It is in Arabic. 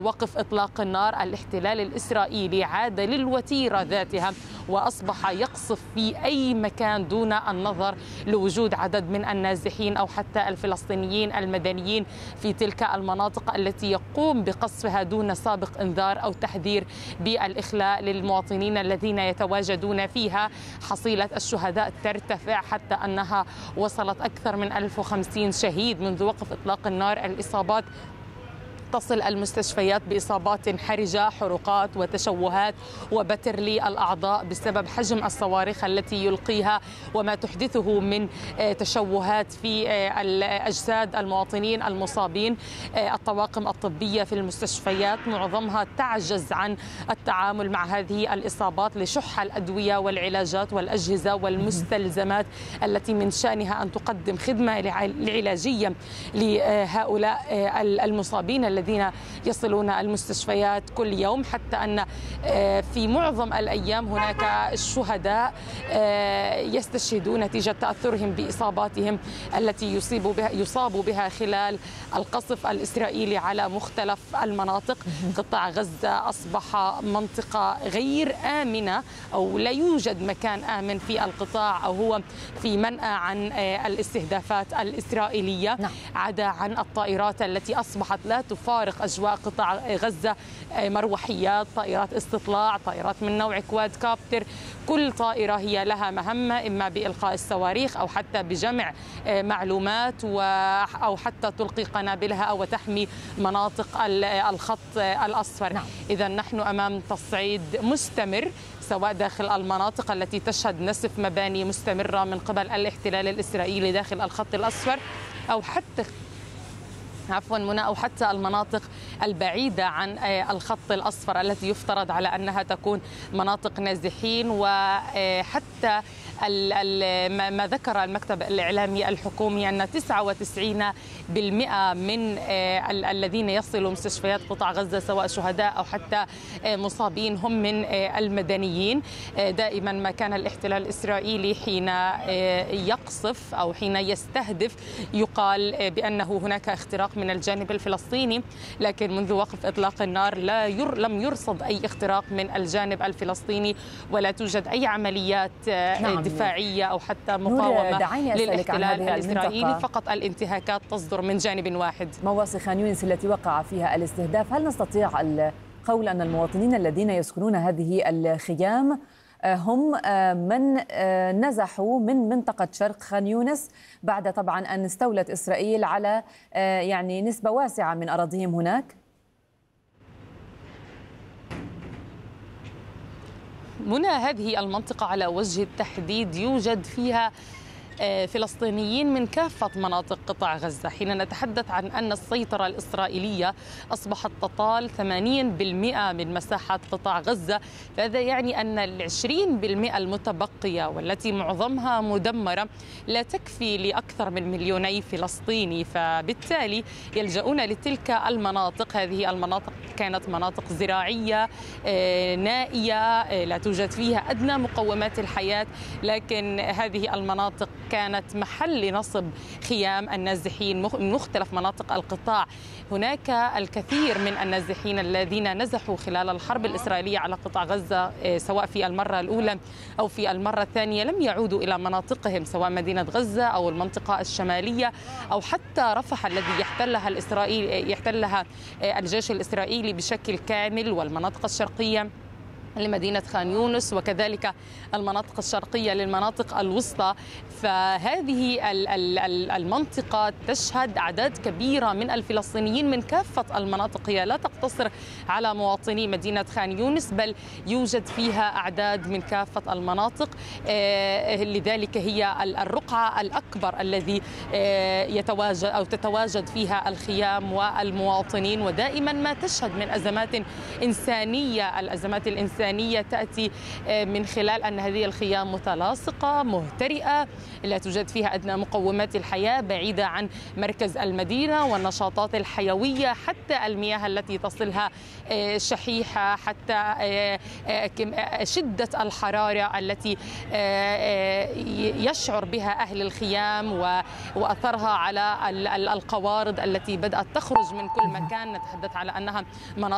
وقف إطلاق النار الاحتلال الإسرائيلي عاد للوتيرة ذاتها وأصبح يقصف في أي مكان دون النظر لوجود عدد من النازحين أو حتى الفلسطينيين المدنيين في تلك المناطق التي يقوم بقصفها دون سابق إنذار أو تحذير بالإخلاء للمواطنين الذين يتواجدون فيها. حصيلة الشهداء ترتفع حتى أنها وصلت أكثر من 1050 شهيد منذ وقف إطلاق النار. الإصابات تصل المستشفيات بإصابات حرجة، حروقات وتشوهات وبتر للأعضاء بسبب حجم الصواريخ التي يلقيها وما تحدثه من تشوهات في أجساد المواطنين المصابين. الطواقم الطبية في المستشفيات معظمها تعجز عن التعامل مع هذه الإصابات لشح الأدوية والعلاجات والأجهزة والمستلزمات التي من شأنها أن تقدم خدمة علاجية لهؤلاء المصابين الذين يصلون المستشفيات كل يوم، حتى أن في معظم الأيام هناك شهداء يستشهدون نتيجة تأثرهم بإصاباتهم التي يصابوا بها خلال القصف الإسرائيلي على مختلف المناطق. قطاع غزة أصبح منطقة غير آمنة أو لا يوجد مكان آمن في القطاع أو هو في منأى عن الاستهدافات الإسرائيلية، عدا عن الطائرات التي أصبحت لا تفارق أجواء قطاع غزة. مروحيات، طائرات استطلاع، طائرات من نوع كواد كابتر، كل طائرة هي لها مهمة، إما بإلقاء الصواريخ أو حتى بجمع معلومات أو حتى تلقي قنابلها أو تحمي مناطق الخط الأصفر. إذا نحن أمام تصعيد مستمر سواء داخل المناطق التي تشهد نسف مباني مستمرة من قبل الاحتلال الإسرائيلي داخل الخط الأصفر أو حتى أو حتى المناطق البعيدة عن الخط الأصفر التي يفترض على أنها تكون مناطق نازحين. وحتى ما ذكر المكتب الإعلامي الحكومي أن 99% من الذين يصلوا مستشفيات قطاع غزة سواء شهداء أو حتى مصابين هم من المدنيين. دائما ما كان الاحتلال الإسرائيلي حين يقصف أو حين يستهدف يقال بأنه هناك اختراق من الجانب الفلسطيني، لكن منذ وقف إطلاق النار لم يرصد أي اختراق من الجانب الفلسطيني ولا توجد أي عمليات دفاعية أو حتى مقاومة للاحتلال الإسرائيلي، فقط الانتهاكات تصدر من جانب واحد. مواصي خان يونس التي وقع فيها الاستهداف، هل نستطيع القول أن المواطنين الذين يسكنون هذه الخيام هم من نزحوا من منطقة شرق خان يونس بعد طبعا أن استولت إسرائيل على يعني نسبة واسعة من أراضيهم هناك؟ منى، هذه المنطقة على وجه التحديد يوجد فيها فلسطينيين من كافة مناطق قطاع غزة. حين نتحدث عن أن السيطرة الإسرائيلية أصبحت تطال 80% من مساحة قطاع غزة، فهذا يعني أن 20% المتبقية والتي معظمها مدمرة لا تكفي لأكثر من 2,000,000 فلسطيني، فبالتالي يلجؤون لتلك المناطق. هذه المناطق كانت مناطق زراعية نائية لا توجد فيها أدنى مقومات الحياة، لكن هذه المناطق كانت محل لنصب خيام النازحين من مختلف مناطق القطاع. هناك الكثير من النازحين الذين نزحوا خلال الحرب الإسرائيلية على قطاع غزة سواء في المرة الأولى أو في المرة الثانية لم يعودوا إلى مناطقهم، سواء مدينة غزة أو المنطقة الشمالية أو حتى رفح الذي يحتلها الجيش الإسرائيلي بشكل كامل، والمناطق الشرقية لمدينة خان يونس وكذلك المناطق الشرقية للمناطق الوسطى. فهذه المنطقة تشهد أعداد كبيرة من الفلسطينيين من كافة المناطق، هي لا تقتصر على مواطني مدينة خان يونس بل يوجد فيها أعداد من كافة المناطق. لذلك هي الرقعة الأكبر الذي تتواجد فيها الخيام والمواطنين. ودائما ما تشهد من أزمات إنسانية، الأزمات الإنسانية تأتي من خلال أن هذه الخيام متلاصقة مهترئة لا توجد فيها أدنى مقومات الحياة، بعيدة عن مركز المدينة والنشاطات الحيوية، حتى المياه التي تصلها شحيحة، حتى شدة الحرارة التي يشعر بها أهل الخيام وأثرها على القوارض التي بدأت تخرج من كل مكان. نتحدث على أنها مناطق